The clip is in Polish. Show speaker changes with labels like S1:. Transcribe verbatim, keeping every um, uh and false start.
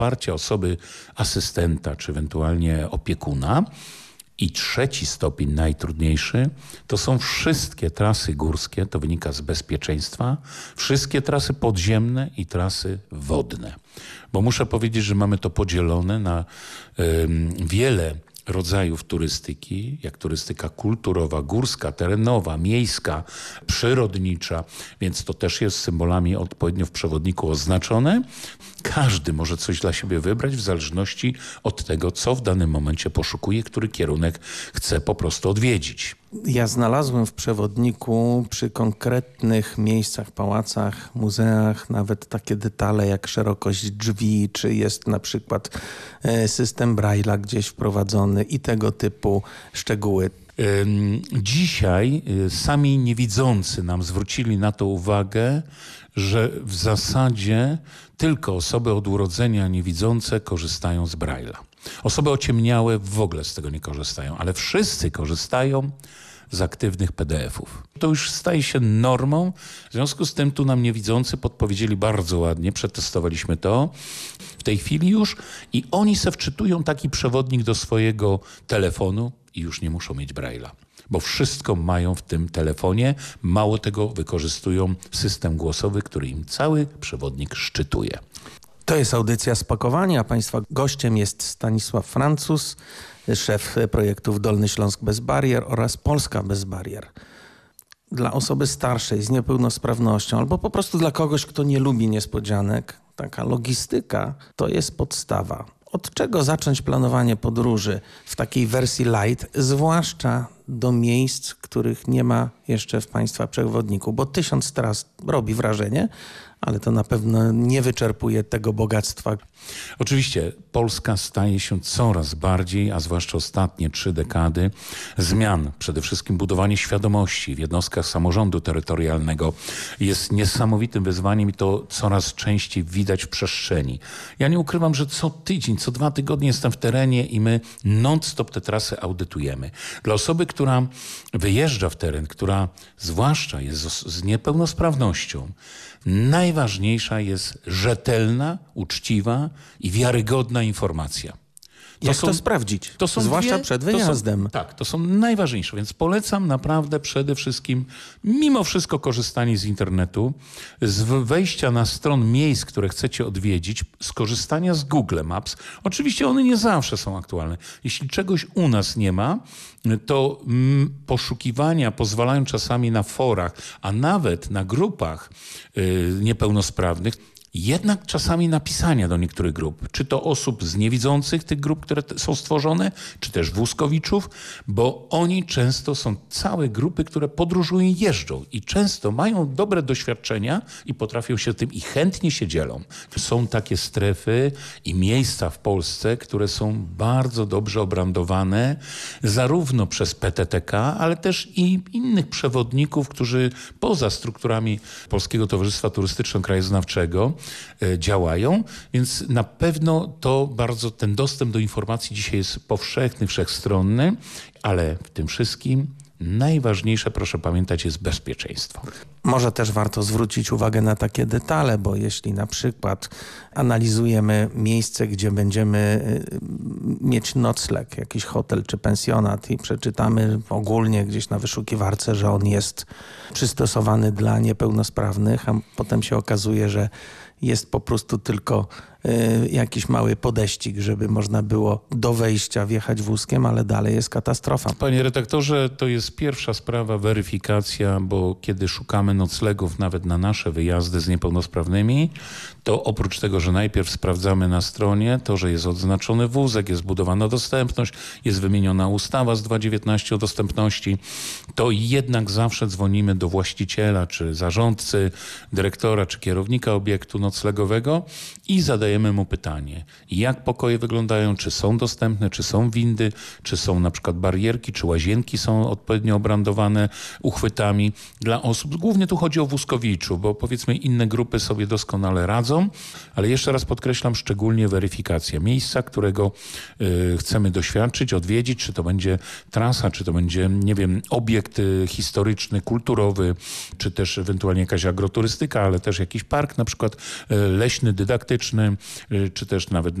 S1: wsparcia osoby asystenta czy ewentualnie opiekuna. I trzeci stopień, najtrudniejszy, to są wszystkie trasy górskie, to wynika z bezpieczeństwa, wszystkie trasy podziemne i trasy wodne. Bo muszę powiedzieć, że mamy to podzielone na y, wiele rodzajów turystyki, jak turystyka kulturowa, górska, terenowa, miejska, przyrodnicza, więc to też jest symbolami odpowiednio w przewodniku oznaczone. Każdy może coś dla siebie wybrać w zależności od tego, co w danym momencie poszukuje, który kierunek chce po prostu odwiedzić.
S2: Ja znalazłem w przewodniku przy konkretnych miejscach, pałacach, muzeach nawet takie detale jak szerokość drzwi, czy jest na przykład system Braille'a gdzieś wprowadzony i tego typu szczegóły.
S1: Dzisiaj sami niewidzący nam zwrócili na to uwagę, że w zasadzie tylko osoby od urodzenia niewidzące korzystają z Braille'a. Osoby ociemniałe w ogóle z tego nie korzystają, ale wszyscy korzystają z aktywnych P D F-ów. To już staje się normą, w związku z tym tu nam niewidzący podpowiedzieli bardzo ładnie, przetestowaliśmy to w tej chwili już i oni se wczytują taki przewodnik do swojego telefonu i już nie muszą mieć Braille'a. Bo wszystko mają w tym telefonie. Mało tego, wykorzystują system głosowy, który im cały przewodnik szczytuje.
S2: To jest audycja Spakowania. Państwa gościem jest Stanisław Francuz, szef projektów Dolny Śląsk bez barier oraz Polska bez barier. Dla osoby starszej z niepełnosprawnością albo po prostu dla kogoś, kto nie lubi niespodzianek, taka logistyka to jest podstawa. Od czego zacząć planowanie podróży w takiej wersji light, zwłaszcza do miejsc, których nie ma jeszcze w Państwa przewodniku? Bo tysiąc tras robi wrażenie, ale to na pewno nie wyczerpuje tego bogactwa.
S1: Oczywiście Polska staje się coraz bardziej, a zwłaszcza ostatnie trzy dekady, zmian. Przede wszystkim budowanie świadomości w jednostkach samorządu terytorialnego jest niesamowitym wyzwaniem i to coraz częściej widać w przestrzeni. Ja nie ukrywam, że co tydzień, co dwa tygodnie jestem w terenie i my non-stop te trasy audytujemy. Dla osoby, która wyjeżdża w teren, która zwłaszcza jest z, z niepełnosprawnością, najważniejsza jest rzetelna, uczciwa i wiarygodna informacja.
S2: To Jak są, to sprawdzić?
S1: To są
S2: Zwłaszcza
S1: dwie,
S2: przed wyjazdem.
S1: To są, tak, to są najważniejsze, więc polecam naprawdę przede wszystkim mimo wszystko korzystanie z internetu, z wejścia na stron miejsc, które chcecie odwiedzić, z korzystania z Google Maps. Oczywiście one nie zawsze są aktualne. Jeśli czegoś u nas nie ma, to mm, poszukiwania pozwalają czasami na forach, a nawet na grupach yy, niepełnosprawnych, jednak czasami napisania do niektórych grup, czy to osób z niewidzących tych grup, które są stworzone, czy też wózkowiczów, bo oni często są całe grupy, które podróżują i jeżdżą i często mają dobre doświadczenia i potrafią się tym i chętnie się dzielą. Są takie strefy i miejsca w Polsce, które są bardzo dobrze obrandowane zarówno przez P T T K, ale też i innych przewodników, którzy poza strukturami Polskiego Towarzystwa Turystyczno-Krajoznawczego działają, więc na pewno to bardzo ten dostęp do informacji dzisiaj jest powszechny, wszechstronny, ale w tym wszystkim najważniejsze, proszę pamiętać, jest bezpieczeństwo.
S2: Może też warto zwrócić uwagę na takie detale, bo jeśli na przykład analizujemy miejsce, gdzie będziemy mieć nocleg, jakiś hotel czy pensjonat i przeczytamy ogólnie gdzieś na wyszukiwarce, że on jest przystosowany dla niepełnosprawnych, a potem się okazuje, że jest po prostu tylko y, jakiś mały podeścik, żeby można było do wejścia wjechać wózkiem, ale dalej jest katastrofa.
S1: Panie redaktorze, to jest pierwsza sprawa, weryfikacja, bo kiedy szukamy noclegów nawet na nasze wyjazdy z niepełnosprawnymi, to oprócz tego, że najpierw sprawdzamy na stronie to, że jest odznaczony wózek, jest budowana dostępność, jest wymieniona ustawa z dwa tysiące dziewiętnaście o dostępności, to jednak zawsze dzwonimy do właściciela, czy zarządcy, dyrektora, czy kierownika obiektu noclegowego i zadajemy mu pytanie, jak pokoje wyglądają, czy są dostępne, czy są windy, czy są na przykład barierki, czy łazienki są odpowiednio obrandowane uchwytami dla osób. Głównie tu chodzi o wózkowiczów, bo powiedzmy inne grupy sobie doskonale radzą, ale jeszcze raz podkreślam, szczególnie weryfikacja miejsca, którego y, chcemy doświadczyć, odwiedzić, czy to będzie trasa, czy to będzie, nie wiem, obiekt y, historyczny, kulturowy, czy też ewentualnie jakaś agroturystyka, ale też jakiś park, na przykład y, leśny, dydaktyczny, y, czy też nawet